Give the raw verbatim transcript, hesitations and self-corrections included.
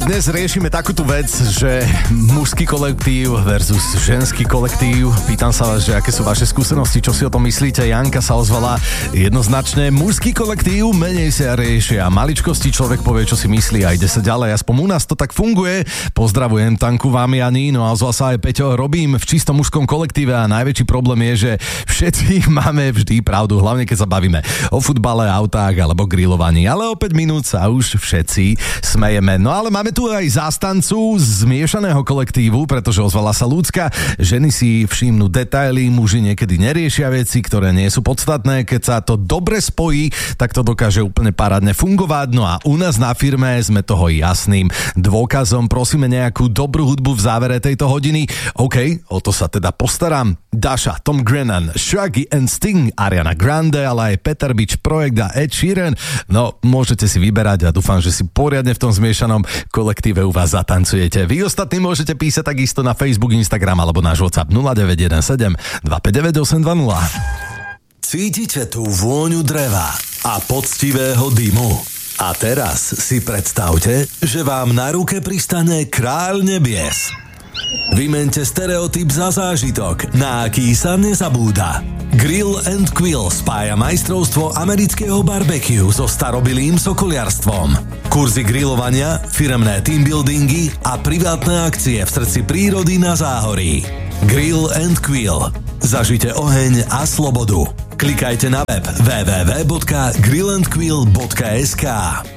Dnes riešime takúto vec, že mužský kolektív versus ženský kolektív. Pýtam sa vás, že aké sú vaše skúsenosti, čo si o tom myslíte. Janka sa ozvala jednoznačne. Mužský kolektív, menej sa riešia maličkosti, človek povie, čo si myslí a ide sa ďalej. Aspoň u nás to tak funguje. Pozdravujem, Tanku, vám Jani. No a ozval sa aj Peťo. Robím v čisto mužskom kolektíve a najväčší problém je, že všetci máme vždy pravdu, hlavne keď sa bavíme o futbale, autách alebo grillovaní. Ale o päť minút sa už všetci smejeme. No ale máme tu aj zástancu zmiešaného kolektívu, pretože ozvala sa Ľudská. Ženy si všimnú detaily, muži niekedy neriešia veci, ktoré nie sú podstatné. Keď sa to dobre spojí, tak to dokáže úplne parádne fungovať. No a u nás na firme sme toho jasným dôkazom. Prosíme nejakú dobrú hudbu v závere tejto hodiny. OK, o to sa teda postaram. Dasha, Tom Grennan, Shaggy and Sting, Ariana Grande, ale aj Peter Beach Projekt a Ed Sheeran. No, môžete si vyberať a dúfam, že si poriadne v tom zmiešanom kolektíve u vás zatancujete. Vy ostatní môžete písať takisto na Facebook, Instagram alebo náš WhatsApp nula deväť jeden sedem dva päť deväť osem dva nula. Cítite tú vôňu dreva a poctivého dymu? A teraz si predstavte, že vám na ruke pristane kráľ nebies. Vymente stereotyp za zážitok, na aký sa nezabúda. Grill and Quill spája majstrovstvo amerického barbecue so starobilým sokoliarstvom. Kurzy grillovania, firemné teambuildingy a privátne akcie v srdci prírody na Záhorí. Grill and Quill. Zažite oheň a slobodu. Klikajte na web w w w bodka grill and quill bodka es ká.